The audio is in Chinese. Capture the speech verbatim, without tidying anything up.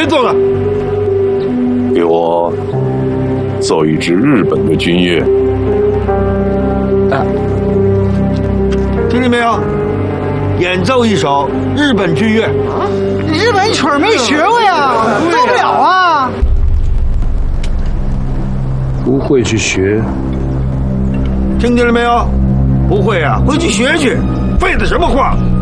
做了？ 给我奏一支日本的军乐。 啊，听见没有？演奏一首日本军乐。 日本曲儿没学过呀，奏不了啊。 不会去学， 听见了没有？不会啊，回去学去。废的什么话！